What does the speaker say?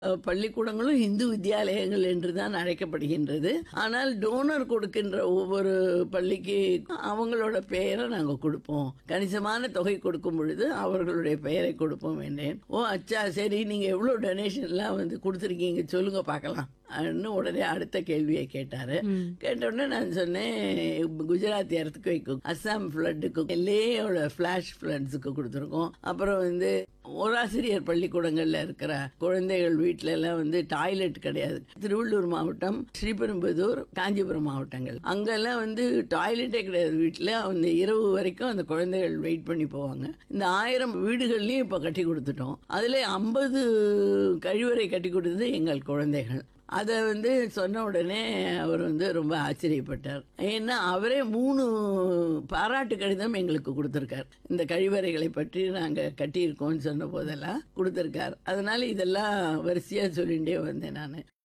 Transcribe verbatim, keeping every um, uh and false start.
அஹ், பள்ளிக்கூடங்களும் இந்து வித்யாலயங்கள் என்று தான் அழைக்கப்படுகின்றது. ஆனால் டோனர் கொடுக்கின்ற ஒவ்வொரு பள்ளிக்கு அவங்களோட பெயரை நாங்கள் கொடுப்போம். கணிசமான தொகை கொடுக்கும் பொழுது அவர்களுடைய பெயரை கொடுப்போம் என்றேன். ஓ அச்சா, சரி, நீங்க எவ்வளவு டொனேஷன்லாம் வந்து கொடுத்துருக்கீங்க சொல்லுங்க பார்க்கலாம் அப்படின்னு உடனே அடுத்த கேள்வியை கேட்டாரு. கேட்ட உடனே நான் சொன்னேன், குஜராத் எர்த்குவேக்கும், அஸ்ஸாம் ஃப்ளட்டுக்கு, லேயோட ஃபிளாஷ் ஃப்ளட்ஸுக்கு கொடுத்துருக்கோம். அப்புறம் வந்து ஓராசிரியர் பள்ளிக்கூடங்கள்ல இருக்கிற குழந்தைகள் வீட்டுல எல்லாம் வந்து டாய்லெட் கிடையாது. திருவள்ளூர் மாவட்டம், ஸ்ரீபெரும்புதூர், காஞ்சிபுரம் மாவட்டங்கள் அங்கெல்லாம் வந்து டாய்லெட்டே கிடையாது. வீட்டுல அந்த இரவு வரைக்கும் அந்த குழந்தைகள் வெயிட் பண்ணி போவாங்க. இந்த ஆயிரம் வீடுகள்லயும் இப்ப கட்டி கொடுத்துட்டோம். அதுல ஐம்பது கழிவறை கட்டி கொடுத்தது எங்கள் குழந்தைகள். அதை வந்து சொன்ன உடனே அவர் வந்து ரொம்ப ஆச்சரியப்பட்டார். ஏன்னா அவரே மூணு பாராட்டு கடிதம் எங்களுக்கு கொடுத்துருக்கார். இந்த கழிவறைகளை பற்றி நாங்கள் கட்டியிருக்கோம்னு சொன்ன போதெல்லாம் கொடுத்துருக்கார். அதனால இதெல்லாம் வரிசையாக சொல்லிகிட்டே வந்தேன் நான்.